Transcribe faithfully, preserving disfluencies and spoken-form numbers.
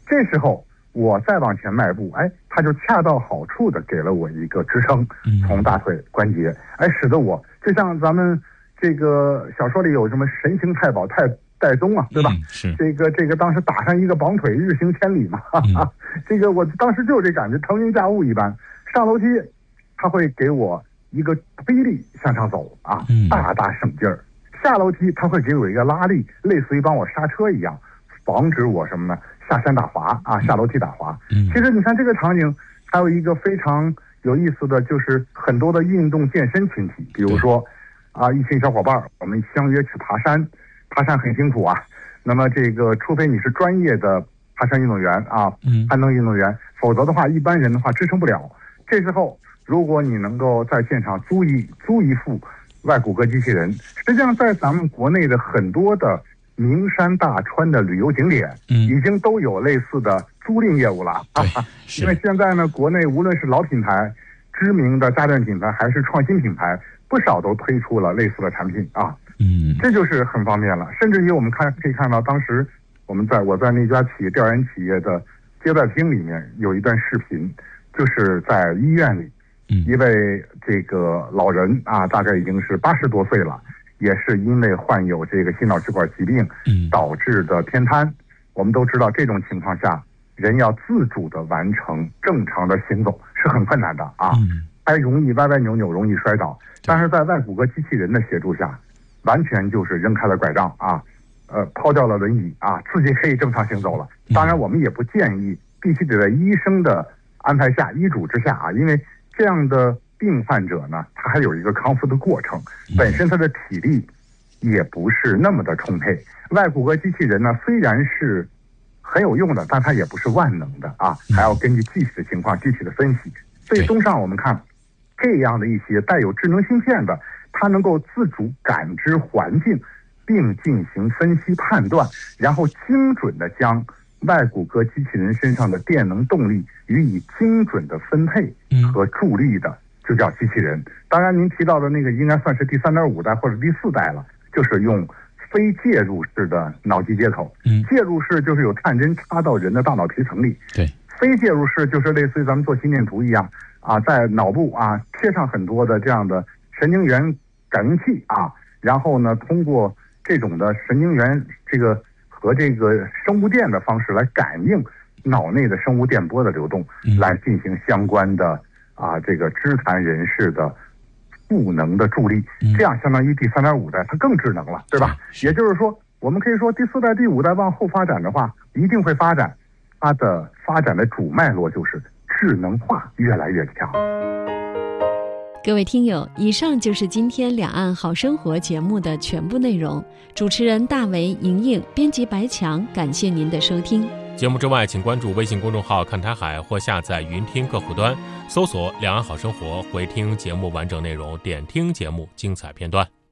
这时候我再往前迈步，哎，它就恰到好处的给了我一个支撑，从大腿关节，哎，使得我就像咱们这个小说里有什么神行太保太戴宗啊，对吧？ 嗯、是这个这个当时打上一个绑腿，日行千里嘛，哈哈、嗯、这个我当时就有这感觉，腾云驾雾一般。上楼梯，他会给我一个推力向上走啊，大大省劲儿。下楼梯，他会给我一个拉力，类似于帮我刹车一样，防止我什么呢？下山打滑啊，下楼梯打滑。 嗯， 其实你看这个场景，还有一个非常有意思的就是很多的运动健身群体，比如说啊，一群小伙伴，我们相约去爬山，爬山很辛苦啊。那么这个，除非你是专业的爬山运动员啊，攀登运动员，否则的话，一般人的话支撑不了。这时候，如果你能够在现场租一租一副外骨骼机器人，实际上在咱们国内的很多的名山大川的旅游景点，嗯，已经都有类似的租赁业务了啊。因为现在呢，国内无论是老品牌、知名的家电品牌，还是创新品牌，不少都推出了类似的产品啊。 嗯， 这就是很方便了。甚至于我们看可以看到，当时我们在我在那家企业调研企业的接待厅里面有一段视频，就是在医院里。一位这个老人啊，大概已经是八十多岁了，也是因为患有这个心脑血管疾病导致的偏瘫。我们都知道，这种情况下，人要自主的完成正常的行走是很困难的啊，还容易歪歪扭扭，容易摔倒。但是在外骨骼机器人的协助下，完全就是扔开了拐杖啊，呃，抛掉了轮椅啊，自己可以正常行走了。当然，我们也不建议必须得在医生的安排下、医嘱之下啊，因为这样的病患者呢，他还有一个康复的过程，本身他的体力也不是那么的充沛。外骨骼机器人呢，虽然是很有用的，但它也不是万能的啊，还要根据具体的情况具体的分析。所以综上我们看，这样的一些带有智能芯片的，它能够自主感知环境，并进行分析判断，然后精准的将外骨骼机器人身上的电能动力予以精准的分配和助力的，就叫机器人。当然您提到的那个应该算是第三点五代或者第四代了，就是用非介入式的脑机接口。介入式就是有探针插到人的大脑皮层里， 对， 非介入式就是类似于咱们做心电图一样啊，在脑部啊贴上很多的这样的神经元感应器啊，然后呢通过这种的神经元这个和这个生物电的方式来感应脑内的生物电波的流动，来进行相关的啊这个肢残人士的赋能的助力，这样相当于第三点五代它更智能了，对吧？也就是说，我们可以说第四代、第五代往后发展的话，一定会发展，它的发展的主脉络就是智能化越来越强。 各位听友，以上就是今天两岸好生活节目的全部内容。主持人大为、莹莹，编辑白强，感谢您的收听。 节目之外，请关注微信公众号看台海或下载云听客户端，搜索两岸好生活，回听节目完整内容，点听节目精彩片段。